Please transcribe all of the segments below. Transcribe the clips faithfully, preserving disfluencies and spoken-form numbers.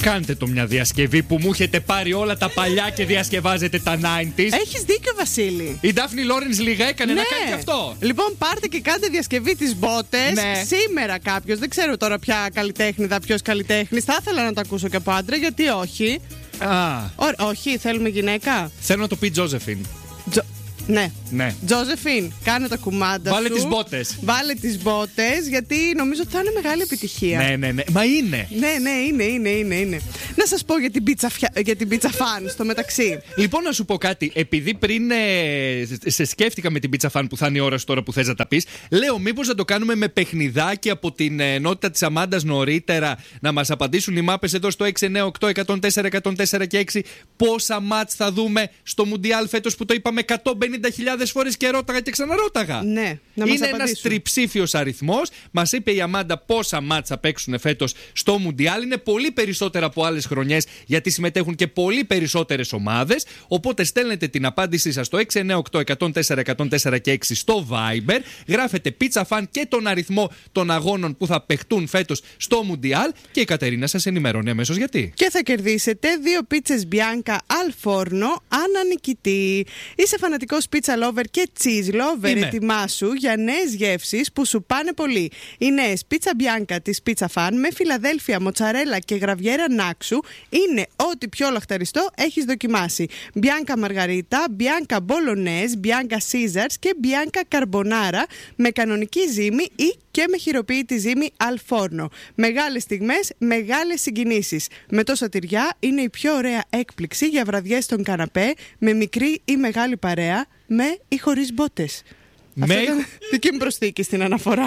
Κάντε το μια διασκευή που μου έχετε πάρει όλα τα παλιά και διασκευάζετε τα ενενήντα. Έχεις δίκιο, Βασίλη. Η Ντάφνη Λόρενς λίγα έκανε ναι. να κάνει και αυτό. Λοιπόν, πάρτε και κάντε διασκευή τις μπότες. Ναι. Σήμερα κάποιος, δεν ξέρω τώρα ποια καλλιτέχνηδα, ποιος καλλιτέχνης. Θα ήθελα να το ακούσω και από άντρα, γιατί όχι. Α. Ω, όχι, θέλουμε γυναίκα. Θέλω να το πει Τζόζεφιν. Τζο... Ναι. Ναι. Τζόζεφιν, κάνε τα κουμάντα Βάλε σου. τις μπότες. Βάλε τις μπότες, γιατί νομίζω ότι θα είναι μεγάλη επιτυχία. Ναι, ναι, ναι. Μα είναι. Ναι, ναι, είναι, είναι, είναι, είναι. Να σας πω για την πίτσα, για την πίτσα φαν στο μεταξύ. Λοιπόν, να σου πω κάτι. Επειδή πριν ε, σε σκέφτηκα με την πίτσα φαν που θα είναι η ώρα σου τώρα που θες να τα πεις, λέω μήπως να το κάνουμε με παιχνιδάκι από την ενότητα της Αμάντας νωρίτερα, να μας απαντήσουν οι μάπες εδώ στο έξι εννιά οκτώ εκατόν τέσσερα εκατόν τέσσερα και έξι πόσα μάτς θα δούμε στο Μουντιάλ φέτος που το είπαμε εκατόν πενήντα χιλιάδες φορές και ρώταγα και ξαναρώταγα. Ναι, να μας είναι ένας τριψήφιος αριθμός. Μας είπε η Αμάντα πόσα μάτς θα παίξουν φέτος στο Μουντιάλ. Είναι πολύ περισσότερα από άλλες χρονιές, γιατί συμμετέχουν και πολύ περισσότερες ομάδες. Οπότε στέλνετε την απάντησή σας στο έξι εννιά οκτώ εκατόν τέσσερα εκατόν τέσσερα και έξι στο Viber. Γράφετε πίτσα φαν και τον αριθμό των αγώνων που θα παιχτούν φέτος στο Μουντιάλ. Και η Κατερίνα σας ενημερώνει αμέσως γιατί. Και θα κερδίσετε δύο πίτσες Bianca al forno ανανικητή. Είσαι φανατικός pizza lover και cheese lover. Είμαι. Ετοιμάσου για νέες γεύσεις που σου πάνε πολύ. Οι νέες πίτσα Bianca της Pizza Fan με φιλαδέλφια, μοτσαρέλα και γραβιέρα νάξου είναι ό,τι πιο λαχταριστό έχεις δοκιμάσει. Bianca Margarita, Bianca Bolognese, Bianca Caesars και Bianca Carbonara με κανονική ζύμη ή και με χειροποίητη ζύμη al forno. Μεγάλες στιγμές, μεγάλες συγκινήσεις. Με τόσα τυριά είναι η πιο ωραία έκπληξη για βραδιές στον καναπέ με μικρή ή μεγάλη παρέα, με ή χωρίς μπότες. Με... Αυτό ήταν δική μου προσθήκη στην αναφορά.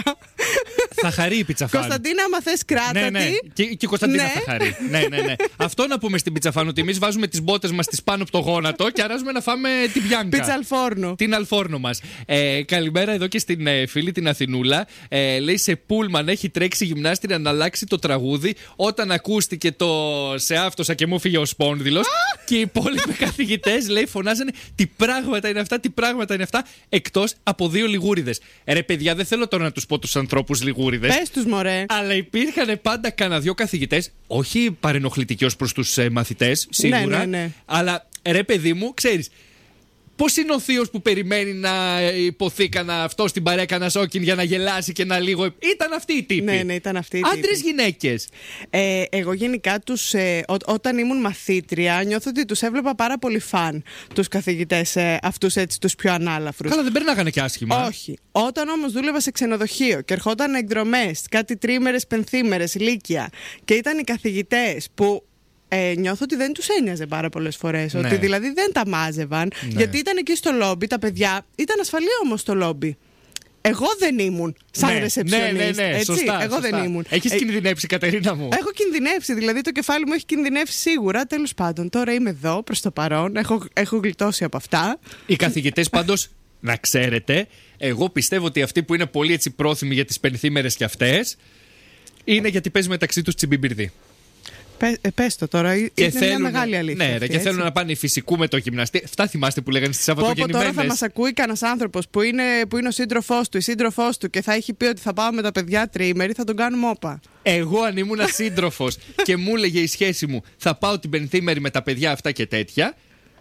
Θα χαρεί η πίτσα φαν. Κωνσταντίνα, άμα θες κράτα Ναι, ναι. τη. Και, και η Κωνσταντίνα Ναι. θα χαρεί. ναι, ναι, ναι. Αυτό να πούμε στην πίτσα φαν, ότι εμείς βάζουμε τις μπότες μας τις πάνω από το γόνατο και αράζουμε να φάμε την Bianca. Πίτσα αλφόρνο. Την αλφόρνο μας. Ε, καλημέρα εδώ και στην ε, φίλη την Αθηνούλα. Ε, λέει σε πούλμαν έχει τρέξει γυμνάστρια να αλλάξει το τραγούδι όταν ακούστηκε το σε άφτωσα και μου φύγε ο σπόνδυλος. Και οι υπόλοιποι καθηγητές, λέει, φωνάζανε τι πράγματα είναι αυτά, τι πράγματα είναι αυτά, εκτός από δύο λιγούριδες. Ρε παιδιά, δεν θέλω τώρα να τους πω τους ανθρώπους λιγούριδες. Πες τους, μωρέ. Αλλά υπήρχαν πάντα κανένα δυο καθηγητές, όχι παρενοχλητικοί ως προς τους ε, μαθητές, σίγουρα. Ναι, ναι, ναι. Αλλά ρε παιδί μου, ξέρεις, πώς είναι ο θείος που περιμένει να υποθεί κανένα αυτό στην παρέα, κανένα σόκιν για να γελάσει και να λίγο. Ήταν αυτή η τύπη. Ναι, ναι, ήταν αυτή η τύπη. Άντρες, γυναίκες. Ε, εγώ γενικά τους, ε, ό, όταν ήμουν μαθήτρια, νιώθω ότι τους έβλεπα πάρα πολύ φαν, τους καθηγητές ε, αυτούς έτσι τους πιο ανάλαφρους. Καλά, δεν περνάγανε και άσχημα. Όχι. Όταν όμως δούλευα σε ξενοδοχείο και ερχόταν εκδρομές, κάτι τρίμερες, πενθήμερες, λύκεια, και ήταν οι καθηγητές που Ε, νιώθω ότι δεν τους ένοιαζε πάρα πολλές φορές. Ναι. Ότι δηλαδή δεν τα μάζευαν. Ναι. Γιατί ήταν εκεί στο λόμπι, τα παιδιά. Ήταν ασφαλή όμως στο λόμπι. Εγώ δεν ήμουν σαν ναι, ρεσεψιονίστ. ναι, ναι, ναι, έτσι. σωστά, Εγώ σωστά. δεν ήμουν. Έχεις Ε, κινδυνεύσει, Κατερίνα μου. Έχω κινδυνεύσει, δηλαδή το κεφάλι μου έχει κινδυνεύσει σίγουρα. Τέλος πάντων, τώρα είμαι εδώ προς το παρόν. Έχω, έχω γλιτώσει από αυτά. Οι καθηγητές πάντως, να ξέρετε, εγώ πιστεύω ότι αυτοί που είναι πολύ έτσι πρόθυμοι για τις πενθήμερες και αυτές, είναι γιατί παίζει μεταξύ τους τσιμπιμπιρδί. Πε, ε, πες το τώρα, είναι Και μια θέλουν, μεγάλη αλήθεια. ναι, ρε, αυτή, και έτσι. θέλουν να πάνε φυσικού με το γυμναστή. Αυτά θυμάστε που λέγανε στις Πω, πω, τώρα Σαββατογεννημένες. θα μας ακούει κανένας άνθρωπος που είναι, που είναι ο σύντροφός του, η σύντροφός του και θα έχει πει ότι θα πάω με τα παιδιά τριήμερη, θα τον κάνουμε όπα. Εγώ αν ήμουν σύντροφος και μου έλεγε η σχέση μου θα πάω την πενθήμερη με τα παιδιά αυτά και τέτοια,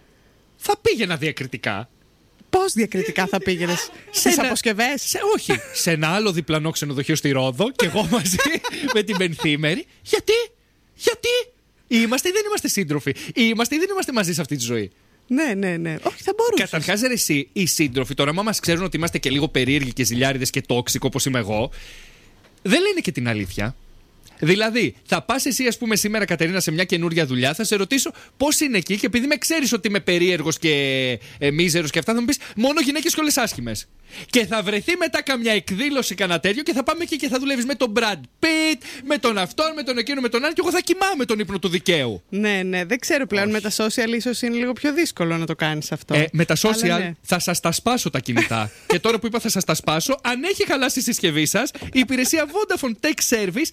θα πήγαινα διακριτικά. Πώς διακριτικά θα πήγαινες στις ένα- αποσκευές? Σε, όχι, σε ένα άλλο διπλανό ξενοδοχείο στη Ρόδο και εγώ μαζί με την πενθήμερη. Γιατί, γιατί είμαστε ή δεν είμαστε σύντροφοι, είμαστε ή δεν είμαστε μαζί σε αυτή τη ζωή. Ναι, ναι, ναι. Όχι, θα μπορούσες. Καταρχάς, ρε εσύ, οι σύντροφοι, τώρα, άμα μας ξέρουν ότι είμαστε και λίγο περίεργοι και ζηλιάριδες και τόξικο όπως είμαι εγώ, δεν λένε και την αλήθεια. Δηλαδή, θα πας εσύ, ας πούμε, σήμερα, Κατερίνα, σε μια καινούρια δουλειά, θα σε ρωτήσω πώς είναι εκεί και επειδή με ξέρεις ότι είμαι περίεργος και ε, μίζερος και αυτά, θα μου πεις μόνο γυναίκες και όλες άσχημες. Και θα βρεθεί μετά καμιά εκδήλωση, κανένα τέτοιο και θα πάμε εκεί και θα δουλεύεις με τον Brad Pitt, με τον αυτόν, με τον εκείνο, με τον άλλο και εγώ θα κοιμάμαι τον ύπνο του δικαίου. Ναι, ναι, δεν ξέρω πλέον. Με τα social ίσως είναι λίγο πιο δύσκολο να το κάνεις αυτό. Ε, με τα social Αλλά ναι. θα σας τα σπάσω τα κινητά. Και τώρα που είπα θα σας τα σπάσω, αν έχει χαλάσει η συσκευή σας, η υπηρεσία Vodafone Tech Service κάνει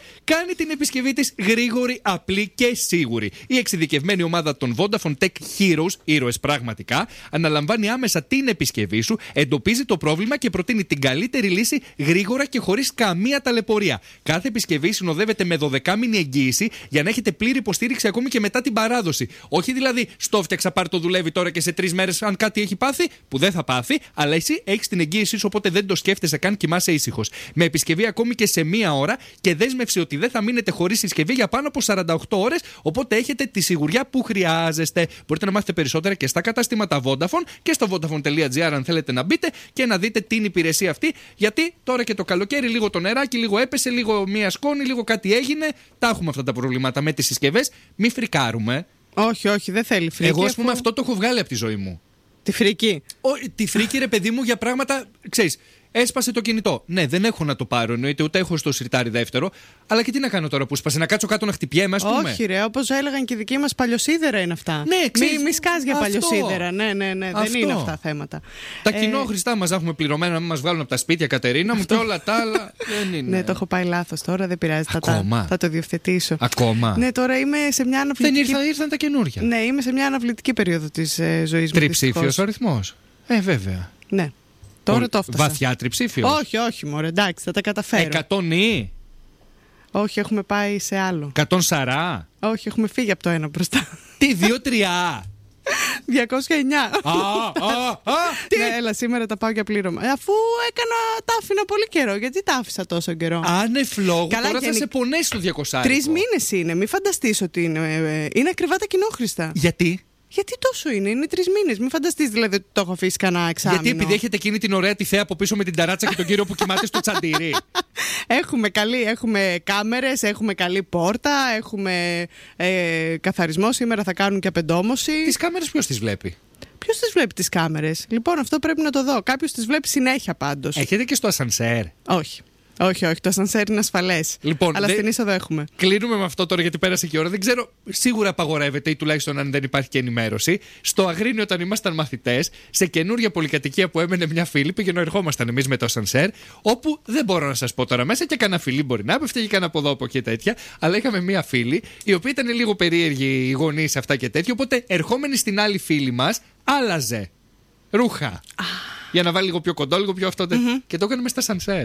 κάνει την επισκευή της γρήγορη, απλή και σίγουρη. Η εξειδικευμένη ομάδα των Vodafone Tech Heroes, ήρωες πραγματικά, αναλαμβάνει άμεσα την επισκευή σου, εντοπίζει το πρόβλημα και προτείνει την καλύτερη λύση γρήγορα και χωρίς καμία ταλαιπωρία. Κάθε επισκευή συνοδεύεται με δωδεκάμηνη εγγύηση για να έχετε πλήρη υποστήριξη ακόμη και μετά την παράδοση. Όχι δηλαδή, στο φτιάξα, πάρ' το δουλεύει τώρα και σε τρεις μέρες, αν κάτι έχει πάθει, που δεν θα πάθει, αλλά εσύ έχεις την εγγύησή σου, οπότε δεν το σκέφτεσαι καν, κοιμάσαι ήσυχος. Με επισκευή ακόμη και σε μία ώρα και δέσμευση ότι δεν θα μείνετε χωρίς συσκευή για πάνω από σαράντα οκτώ ώρες, οπότε έχετε τη σιγουριά που χρειάζεστε. Μπορείτε να μάθετε περισσότερα και στα καταστήματα Vodafone και στο vodafone τελεία gr αν θέλετε να μπείτε και να δείτε την υπηρεσία αυτή. Γιατί τώρα και το καλοκαίρι λίγο το νεράκι, λίγο έπεσε, λίγο μία σκόνη, λίγο κάτι έγινε. Τα έχουμε αυτά τα προβλήματα με τις συσκευές. Μη φρικάρουμε. Όχι, όχι, δεν θέλει φρίκη. Εγώ, ας πούμε, αφού... αυτό το έχω βγάλει από τη ζωή μου. Τη φρίκη. Ο, τη φρίκη, ρε παιδί μου, για πράγματα. Ξέρεις, έσπασε το κινητό. Ναι, δεν έχω να το πάρω, εννοείται, ούτε έχω στο σιρτάρι δεύτερο. Αλλά και τι να κάνω τώρα που σπάσει, να κάτσω κάτω να χτυπιέμαι, ας πούμε. Όχι, ρε, όπως έλεγαν και οι δικοί μας, παλιοσίδερα είναι αυτά. Ναι, ξέρεις, μη, μη σκάς για αυτό. παλιοσίδερα. Ναι, ναι, ναι, Αυτό. δεν είναι αυτά θέματα. Τα Ε, κοινόχρηστά μας έχουμε πληρωμένα να μην μας βγάλουν από τα σπίτια, Κατερίνα μου, και όλα τα άλλα. Δεν είναι. Ναι, το έχω πάει λάθος τώρα, δεν πειράζει. Θα, Ακόμα? τα, θα το διευθετήσω. Ακόμα. Ναι, τώρα είμαι σε μια Δεν αναβλητική. ήρθαν, ήρθαν τα καινούργια. Ναι, είμαι σε μια αναβλητική περίοδο της ε, ζωής μου. Τριψήφιος δυστυχώς. ο αριθμός. Ε, βέβαια. Ναι. Τώρα Ο- το έφτασα. Βαθιά τριψήφιο. Όχι, όχι, μωρέ, εντάξει, θα τα καταφέρω. εκατόν ή Όχι, έχουμε πάει σε άλλο. εκατόν σαράντα. Όχι, έχουμε φύγει από το ένα μπροστά. Τι, δύο τρία. διακόσια εννιά. Α, α, α. Τι. Ναι, έλα, σήμερα τα πάω για πλήρωμα. Ε, αφού έκανα, τα άφηνα πολύ καιρό. Γιατί τα άφησα τόσο καιρό. Άνευ λόγου, Καλά, τώρα θα γενικ- σε πονέσει το διακόσια. Τρεις μήνες είναι. Μην φανταστείς ότι είναι. ε, Είναι ακριβά τα κοινόχρηστα. Γιατί? Γιατί τόσο είναι, είναι τρεις μήνες. Μην φανταστείς δηλαδή ότι το έχω αφήσει κανένα εξάμηνο. Γιατί επειδή έχετε εκείνη την ωραία τη θέα από πίσω με την ταράτσα και τον κύριο που κοιμάται στο τσαντήρι. Έχουμε, καλή, έχουμε κάμερες, έχουμε καλή πόρτα, έχουμε ε, καθαρισμό. Σήμερα θα κάνουν και απεντόμωση. Τις κάμερες ποιος τις βλέπει? Ποιος τις βλέπει τις κάμερες? Λοιπόν, αυτό πρέπει να το δω. Κάποιος τις βλέπει συνέχεια πάντως. Έχετε και στο ασανσέρ. Όχι. Όχι, όχι. Το ασανσέρ είναι ασφαλές. Λοιπόν, Αλλά δε- στην είσοδο έχουμε. Κλείνουμε με αυτό τώρα γιατί πέρασε και η ώρα. Δεν ξέρω, σίγουρα απαγορεύεται ή τουλάχιστον αν δεν υπάρχει και ενημέρωση. Στο Αγρίνιο, όταν ήμασταν μαθητές, σε καινούρια πολυκατοικία που έμενε μια φίλη, πήγαινε ερχόμασταν εμείς με το ασανσέρ, όπου δεν μπορώ να σας πω τώρα μέσα και κανένα φιλί μπορεί να πέφτει και κανένα από εδώ από εκεί τέτοια. Αλλά είχαμε μια φίλη, η οποία ήταν λίγο περίεργη, οι γονείς αυτά και τέτοια. Οπότε ερχόμενη στην άλλη φίλη μας, άλλαζε ρούχα. Για να βάλει λίγο πιο κοντό, λίγο πιο αυτό. Mm-hmm. Και το έκανε μες στα ασανσέρ.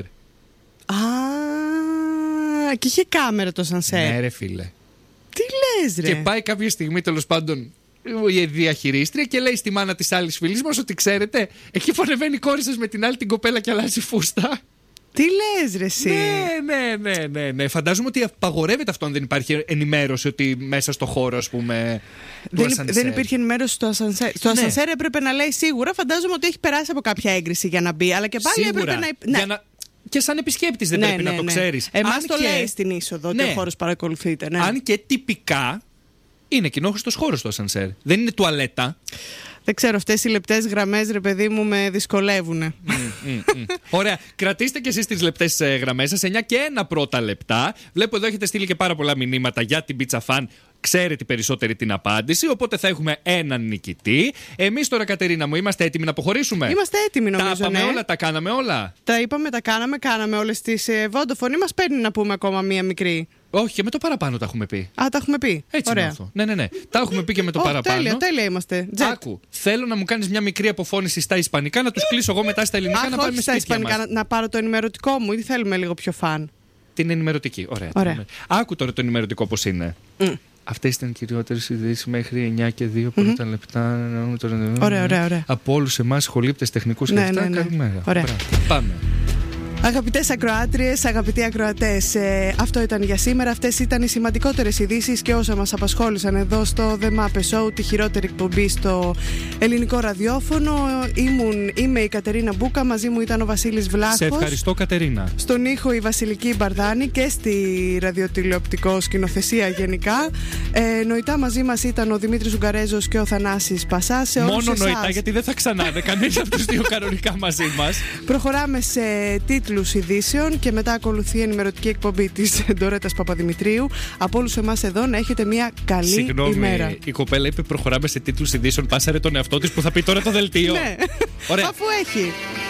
Α, και είχε κάμερα το ασανσέρ. Ναι, ρε φίλε. Τι λες, ρε. Και πάει κάποια στιγμή, τέλος πάντων, η διαχειρίστρια και λέει στη μάνα της άλλης φίλης μας ότι ξέρετε, εκεί που ανεβαίνει η κόρη σας με την άλλη την κοπέλα και αλλάζει φούστα. Τι λες, ρε, εσύ. Ναι, ναι, ναι, ναι, ναι. Φαντάζομαι ότι απαγορεύεται αυτό αν δεν υπάρχει ενημέρωση ότι μέσα στο χώρο, ας πούμε. του Δεν, ασανσέρ. δεν υπήρχε ενημέρωση στο ασανσέρ. Στο Ναι. ασανσέρ έπρεπε να λέει σίγουρα. Φαντάζομαι ότι έχει περάσει από κάποια έγκριση για να μπει. Αλλά και πάλι Σίγουρα. έπρεπε να. υπ- Ναι. Για να... Και σαν επισκέπτης δεν Ναι, πρέπει ναι, να το ναι. ξέρεις. Εμάς Αν το και- λέει στην είσοδο ότι Ναι. ο χώρος παρακολουθείται. Ναι. Αν και τυπικά είναι κοινόχρηστος χώρος το ασανσέρ. Δεν είναι τουαλέτα. Δεν ξέρω, αυτές οι λεπτές γραμμές, ρε παιδί μου, με δυσκολεύουν. Μμ, μμ. Ωραία. Κρατήστε και εσείς τις λεπτές ε, γραμμές σας. εννιά και ένα πρώτα λεπτά. Βλέπω εδώ έχετε στείλει και πάρα πολλά μηνύματα για την Pizza Fan. Ξέρετε περισσότερη την απάντηση. Οπότε θα έχουμε έναν νικητή. Εμείς τώρα, Κατερίνα μου, είμαστε έτοιμοι να αποχωρήσουμε. Είμαστε έτοιμοι, νομίζω. Τα είπαμε ναι. όλα, τα κάναμε όλα. Τα είπαμε, τα κάναμε, κάναμε όλες τις ε, Vodafone. Ή μας παίρνει να πούμε ακόμα μία μικρή. Όχι, και με το παραπάνω τα έχουμε πει. Α, τα έχουμε πει. Έτσι Ωραία. είναι αυτό. Ναι, ναι, ναι. Τα έχουμε πει και με το Ω, παραπάνω. Τέλεια, τέλεια είμαστε. Jet. Άκου, θέλω να μου κάνεις μια μικρή αποφώνηση στα ισπανικά, να τους κλείσω εγώ μετά στα ελληνικά Αχ, να όχι πάμε στα σπίτια ισπανικά, μας. να, να πάρω το ενημερωτικό μου ή θέλουμε λίγο πιο φαν. Την ενημερωτική. Ωραία. Ωραία. Άκου τώρα το ενημερωτικό πώς είναι. Mm. Αυτές ήταν οι κυριότερες ειδήσεις μέχρι εννιά και δύο πρώτα λεπτά. Ωραία, ωραία, ωραία. Από όλους εμάς, σχολήπτες, τεχνικούς και Ναι, αυτά. ναι, ναι. Καλημέρα. Ωραία. Μπράβο. Πάμε. Αγαπητές ακροάτριες, αγαπητοί ακροατές, ε, αυτό ήταν για σήμερα. Αυτές ήταν οι σημαντικότερες ειδήσεις και όσα μας απασχόλησαν εδώ στο The Muppet Show, τη χειρότερη εκπομπή στο ελληνικό ραδιόφωνο. Ήμουν, είμαι η Κατερίνα Μπούκα, μαζί μου ήταν ο Βασίλης Βλάχος. Σε ευχαριστώ, Κατερίνα. Στον ήχο η Βασιλική Μπαρδάνη και στη ραδιοτηλεοπτικό σκηνοθεσία γενικά. Ε, νοητά μαζί μας ήταν ο Δημήτρης Ουγγαρέζος και ο Θανάσης Πασάς. Σε όλους Μόνο εσάς, νοητά, γιατί δεν θα ξανάνε κανείς από τους δύο κανονικά μαζί μας. προχωράμε σε τίτλους ειδήσεων και μετά ακολουθεί η ενημερωτική εκπομπή της Ντορέτας Παπαδημητρίου. Από όλους εμάς εδώ να έχετε μια καλή Συγγνώμη, ημέρα. η κοπέλα είπε προχωράμε σε τίτλους ειδήσεων. Πάσαρε τον εαυτό της που θα πει τώρα το δελτίο. Ναι, Ωραία. αφού έχει.